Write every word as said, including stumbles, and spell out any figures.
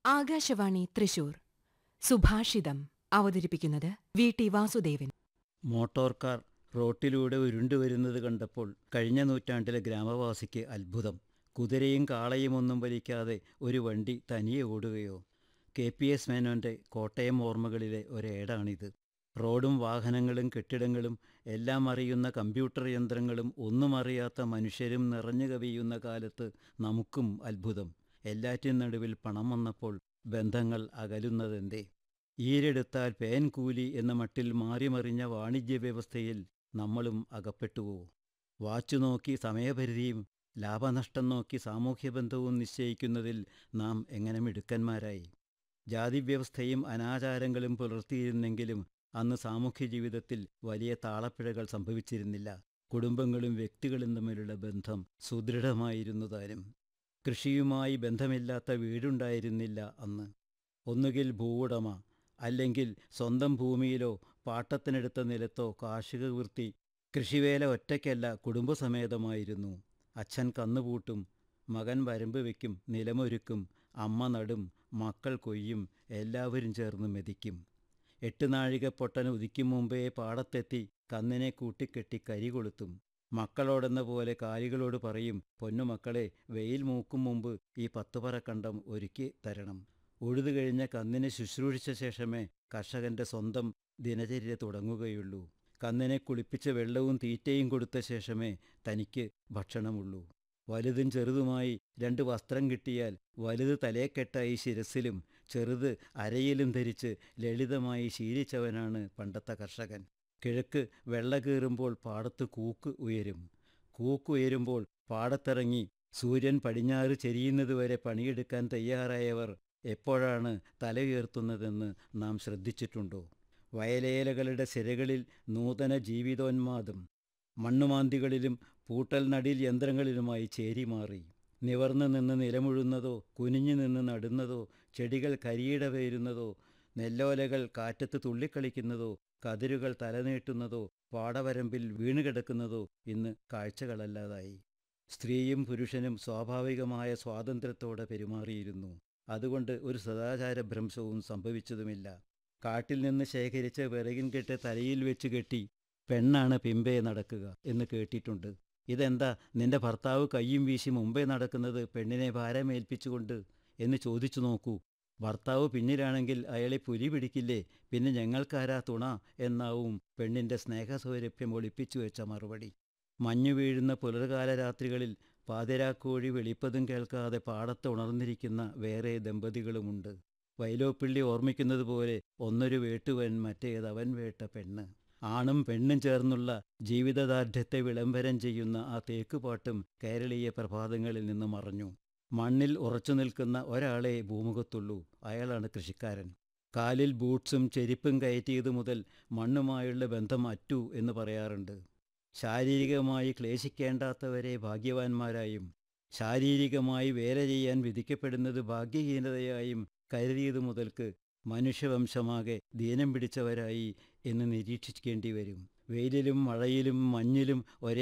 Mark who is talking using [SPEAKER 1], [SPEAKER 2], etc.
[SPEAKER 1] ആകാശവാണി തൃശൂർ സുഭാഷിതം അവതരിപ്പിക്കുന്നത് V T Vasudevan.
[SPEAKER 2] Motor car റോട്ടിലൂടെ ഉരുണ്ടുവരുന്നത് കണ്ടപ്പോൾ കഴിഞ്ഞ നൂറ്റാണ്ടിലെ ഗ്രാമവാസിക്ക് അത്ഭുതം. കുതിരയും കാളയും ഒന്നും വലിക്കാതെ ഒരു വണ്ടി തനിയെ ഓടുകയോ? K P S മേനോൻ്റെ Kottayam ഓർമ്മകളിലെ ഒരേടാണിത്. റോഡും വാഹനങ്ങളും കെട്ടിടങ്ങളും എല്ലാം അറിയുന്ന കമ്പ്യൂട്ടർ യന്ത്രങ്ങളും ഒന്നും അറിയാത്ത മനുഷ്യരും നിറഞ്ഞു കവിയുന്ന കാലത്ത് നമുക്കും അത്ഭുതം. എല്ലാറ്റിനും നടുവിൽ പണം വന്നപ്പോൾ ബന്ധങ്ങൾ അകലുന്നതെന്തേ? ഈരെടുത്താൽ പേൻ കൂലി എന്ന മട്ടിൽ മാറിമറിഞ്ഞ വാണിജ്യ വ്യവസ്ഥയിൽ നമ്മളും അകപ്പെട്ടുവോ? വാച്ചു നോക്കി സമയപരിധിയും ലാഭനഷ്ടം നോക്കി സാമൂഹ്യബന്ധവും നിശ്ചയിക്കുന്നതിൽ നാം എങ്ങനെ മിടുക്കന്മാരായി? ജാതിവ്യവസ്ഥയും അനാചാരങ്ങളും പുലർത്തിയിരുന്നെങ്കിലും അന്ന് സാമൂഹ്യ ജീവിതത്തിൽ വലിയ താളപ്പിഴകൾ സംഭവിച്ചിരുന്നില്ല. കുടുംബങ്ങളും വ്യക്തികളും തമ്മിലുള്ള ബന്ധം സുദൃഢമായിരുന്നു താനും. കൃഷിയുമായി ബന്ധമില്ലാത്ത വീടുണ്ടായിരുന്നില്ല അന്ന്. ഒന്നുകിൽ ഭൂവുടമ, അല്ലെങ്കിൽ സ്വന്തം ഭൂമിയിലോ പാട്ടത്തിനെടുത്ത നിലത്തോ കാർഷിക വൃത്തി. കൃഷിവേല ഒറ്റയ്ക്കല്ല, കുടുംബസമേതമായിരുന്നു. അച്ഛൻ കന്നുപൂട്ടും, മകൻ വരമ്പ് വയ്ക്കും, നിലമൊരുക്കും, അമ്മ നടും, മക്കൾ കൊയ്യും, എല്ലാവരും ചേർന്ന് മെതിക്കും. എട്ട് നാഴിക പൊട്ടൻ ഉദിക്കും മുമ്പേ പാടത്തെത്തി കന്നിനെ കൂട്ടിക്കെട്ടി കരി കൊളുത്തും. മക്കളോടെന്ന പോലെ കാലികളോട് പറയും, പൊന്നുമക്കളെ, വെയിൽ മൂക്കും മുമ്പ് ഈ പത്തുപറ കണ്ടം ഒരുക്കി തരണം. ഉഴുതു കഴിഞ്ഞ കന്നിനെ ശുശ്രൂഷിച്ച ശേഷമേ കർഷകൻ്റെ സ്വന്തം ദിനചര്യ തുടങ്ങുകയുള്ളൂ. കന്നിനെ കുളിപ്പിച്ച വെള്ളവും തീറ്റയും കൊടുത്ത ശേഷമേ തനിക്ക് ഭക്ഷണമുള്ളൂ. വലുതും ചെറുതുമായി രണ്ട് വസ്ത്രം കിട്ടിയാൽ വലുത് തലേക്കെട്ടായി ശിരസിലും ചെറുത് അരയിലും ധരിച്ച് ലളിതമായി ശീലിച്ചവനാണ് പണ്ടത്തെ കർഷകൻ. കിഴക്ക് വെള്ള കീറുമ്പോൾ പാടത്ത് കൂക്ക് ഉയരും. കൂക്കുയരുമ്പോൾ പാടത്തിറങ്ങി സൂര്യൻ പടിഞ്ഞാറ് ചെരിയുന്നതുവരെ പണിയെടുക്കാൻ തയ്യാറായവർ എപ്പോഴാണ് തല ഉയർത്തുന്നതെന്ന് നാം ശ്രദ്ധിച്ചിട്ടുണ്ടോ? വയലേലകളുടെ സിരകളിൽ നൂതന ജീവിതോന്മാദം മണ്ണുമാന്തികളിലും പൂട്ടൽ നടിൽ യന്ത്രങ്ങളിലുമായി ചേരിമാറി. നിവർന്നു നിന്ന് നിലമുഴുന്നതോ കുനിഞ്ഞു നിന്ന് നടുന്നതോ ചെടികൾ കരിയിട വേരുന്നതോ നെല്ലോലകൾ കാറ്റത്ത് തുള്ളിക്കളിക്കുന്നതോ കതിരുകൾ തലനീട്ടുന്നതോ പാടവരമ്പിൽ വീണുകിടക്കുന്നതോ ഇന്ന് കാഴ്ചകളല്ലാതായി. സ്ത്രീയും പുരുഷനും സ്വാഭാവികമായ സ്വാതന്ത്ര്യത്തോടെ പെരുമാറിയിരുന്നു. അതുകൊണ്ട് ഒരു സദാചാരഭ്രംശവും സംഭവിച്ചതുമില്ല. കാട്ടിൽ നിന്ന് ശേഖരിച്ച വിറകിൻ കെട്ട് തലയിൽ വെച്ച് കെട്ടി പെണ്ണാണ് പിമ്പേ നടക്കുക എന്ന് കേട്ടിട്ടുണ്ട്. ഇതെന്താ നിന്റെ ഭർത്താവ് കയ്യും വീശി മുമ്പേ നടക്കുന്നത് പെണ്ണിനെ ഭാരമേൽപ്പിച്ചുകൊണ്ട് എന്ന് ചോദിച്ചു നോക്കൂ. ഭർത്താവ് പിന്നിലാണെങ്കിൽ അയാളെ പുലി പിടിക്കില്ലേ? പിന്നെ ഞങ്ങൾക്കാരാ തുണ എന്നാവും പെണ്ണിൻ്റെ സ്നേഹസൗരഭ്യം ഒളിപ്പിച്ചു വെച്ച മറുപടി. മഞ്ഞു വീഴുന്ന പുലർകാല രാത്രികളിൽ പാതിരാക്കോഴി വെളിപ്പതും കേൾക്കാതെ പാടത്ത് ഉണർന്നിരിക്കുന്ന വേറെ ദമ്പതികളുമുണ്ട്. വൈലോപ്പിള്ളി ഓർമ്മിക്കുന്നത് പോലെ ഒന്നൊരു വേട്ടുവൻ, മറ്റേതവൻ വേട്ട പെണ്ണ്. ആണും പെണ്ണും ചേർന്നുള്ള ജീവിതദാർഢ്യത്തെ വിളംബരം ചെയ്യുന്ന ആ തേക്കുപാട്ടും കേരളീയ പ്രഭാതങ്ങളിൽ നിന്ന് മറഞ്ഞു. മണ്ണിൽ ഉറച്ചു നിൽക്കുന്ന ഒരാളെ ഭൂമുഖത്തുള്ളൂ, അയാളാണ് കൃഷിക്കാരൻ. കാലിൽ ബൂട്ട്സും ചെരിപ്പും കയറ്റിയത് മുതൽ മണ്ണുമായുള്ള ബന്ധം അറ്റു എന്ന് പറയാറുണ്ട്. ശാരീരികമായി ക്ലേശിക്കേണ്ടാത്തവരെ ഭാഗ്യവാന്മാരായും ശാരീരികമായി വേല ചെയ്യാൻ വിധിക്കപ്പെടുന്നത് ഭാഗ്യഹീനതയായും കരുതിയത് മുതൽക്ക് മനുഷ്യവംശമാകെ ദീനം പിടിച്ചവരായി എന്ന് നിരീക്ഷിക്കേണ്ടി വരും. വെയിലിലും മഴയിലും മഞ്ഞിലും ഒരേ